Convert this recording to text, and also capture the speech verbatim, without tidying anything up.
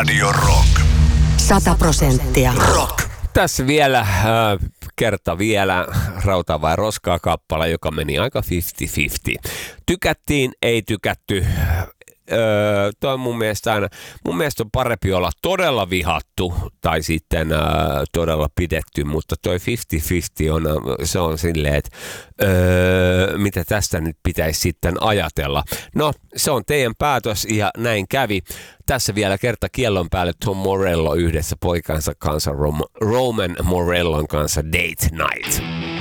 Radio Rock. Sata prosenttia rock. Tässä vielä äh, kerta vielä Rautaa vai roskaa -kappale, joka meni aika viisikymmentä viisikymmentä. Tykättiin, ei tykätty. Öö, toi mun mielestä aina, mun mielestä on parempi olla todella vihattu tai sitten öö, todella pidetty, mutta toi viisikymmentä viisikymmentä on, se on silleen, että öö, mitä tästä nyt pitäisi sitten ajatella. No, se on teidän päätös ja näin kävi. Tässä vielä kerta kiellon päälle Tom Morello yhdessä poikansa kanssa, Rom- Roman Morellon kanssa Date Night.